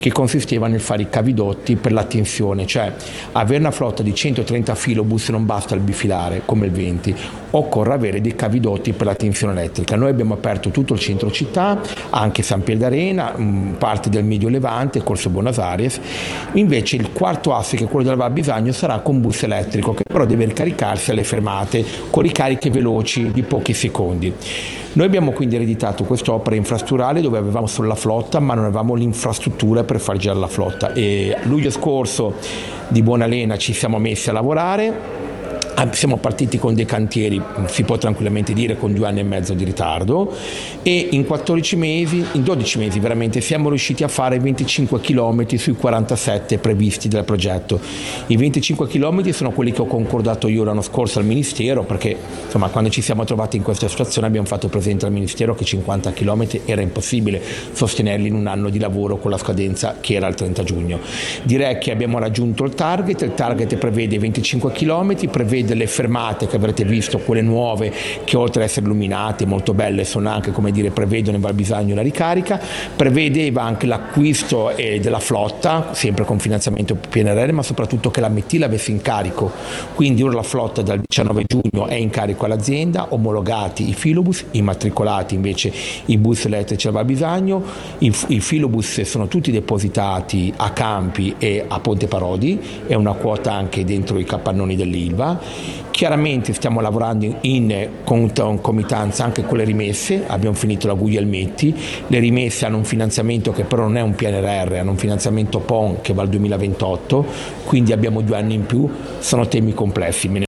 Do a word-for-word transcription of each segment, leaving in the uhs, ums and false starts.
che consisteva nel fare i cavidotti per la tensione, cioè avere una flotta di centotrenta filobus non basta il bifilare come il venti, occorre avere dei cavidotti per la tensione elettrica. Noi abbiamo aperto tutto il centro città, anche San Pier d'Arena, parte del Medio Levante, Corso Buenos Aires. Invece il quarto asse, che è quello della Val Bisagno, sarà con bus elettrico, che però deve ricaricarsi alle fermate con ricariche veloci di pochi secondi. Noi abbiamo quindi ereditato quest'opera infrastrutturale dove avevamo solo la flotta, ma non avevamo l'infrastruttura per far girare la flotta, e luglio scorso di buona lena ci siamo messi a lavorare. Siamo partiti con dei cantieri, si può tranquillamente dire con due anni e mezzo di ritardo, e in quattordici mesi, in dodici mesi veramente, siamo riusciti a fare venticinque chilometri sui quarantasette previsti dal progetto. I venticinque chilometri sono quelli che ho concordato io l'anno scorso al Ministero, perché insomma quando ci siamo trovati in questa situazione abbiamo fatto presente al Ministero che cinquanta chilometri era impossibile sostenerli in un anno di lavoro con la scadenza che era il trenta giugno. Direi che abbiamo raggiunto il target, il target prevede venticinque chilometri, prevede delle fermate che avrete visto, quelle nuove, che oltre ad essere illuminate, molto belle, sono anche, come dire, prevedono in Val Bisagno la ricarica, prevedeva anche l'acquisto eh, della flotta, sempre con finanziamento P N R R, ma soprattutto che la Mettila avesse in carico, quindi ora la flotta dal diciannove giugno è in carico all'azienda, omologati i filobus, immatricolati invece i bus elettrici a Val Bisagno, i, i filobus sono tutti depositati a Campi e a Ponte Parodi, è una quota anche dentro i capannoni dell'Ilva. Chiaramente stiamo lavorando in concomitanza anche con le rimesse, abbiamo finito la Guglielmetti, le rimesse hanno un finanziamento che però non è un P N R R, hanno un finanziamento P O N che va al duemilaventotto, quindi abbiamo due anni in più, sono temi complessi.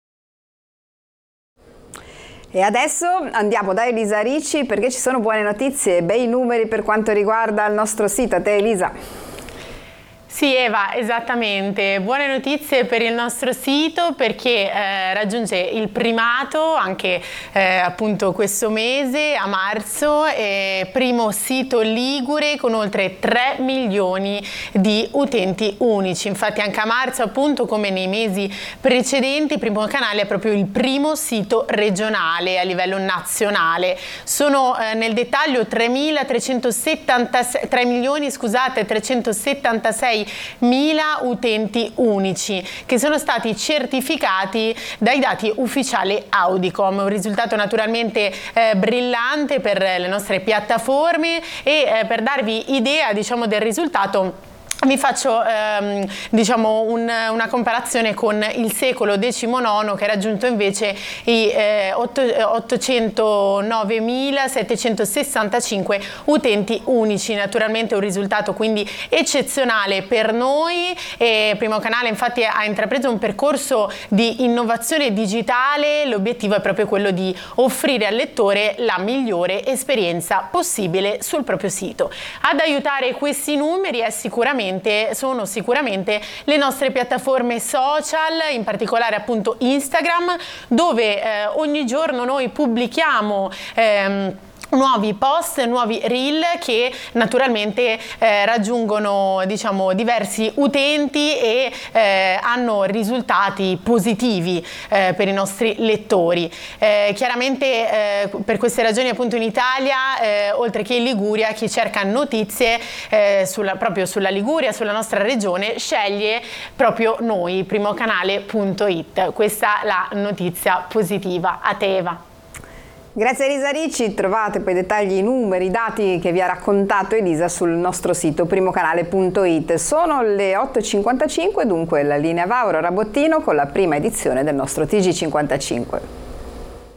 E adesso andiamo da Elisa Ricci perché ci sono buone notizie e bei numeri per quanto riguarda il nostro sito. A te Elisa. Sì Eva, esattamente, buone notizie per il nostro sito perché eh, raggiunge il primato anche eh, appunto questo mese a marzo, eh, primo sito ligure con oltre tre milioni di utenti unici. Infatti anche a marzo, appunto come nei mesi precedenti, il Primo Canale è proprio il primo sito regionale a livello nazionale. Sono eh, nel dettaglio tre milioni trecentosettantasei mila utenti unici che sono stati certificati dai dati ufficiali Audicom, un risultato naturalmente eh, brillante per le nostre piattaforme e eh, per darvi idea, diciamo, del risultato. Vi faccio ehm, diciamo un, una comparazione con il secolo diciannove che ha raggiunto invece i eh, ottocentonovemilasettecentosessantacinque utenti unici, naturalmente un risultato quindi eccezionale per noi. E Primo Canale infatti ha intrapreso un percorso di innovazione digitale, l'obiettivo è proprio quello di offrire al lettore la migliore esperienza possibile sul proprio sito. Ad aiutare questi numeri è sicuramente sono sicuramente le nostre piattaforme social, in particolare appunto Instagram, dove eh, ogni giorno noi pubblichiamo ehm, nuovi post, nuovi reel che naturalmente eh, raggiungono, diciamo, diversi utenti e eh, hanno risultati positivi eh, per i nostri lettori. Eh, chiaramente eh, per queste ragioni appunto in Italia, eh, oltre che in Liguria, chi cerca notizie eh, sulla, proprio sulla Liguria, sulla nostra regione, sceglie proprio noi, primocanale punto it. Questa è la notizia positiva. A te Eva. Grazie Elisa Ricci, trovate poi dettagli, i numeri, i dati che vi ha raccontato Elisa sul nostro sito primocanale punto it. Sono le otto e cinquantacinque, dunque la linea va Aurora Bottino con la prima edizione del nostro T G cinquantacinque.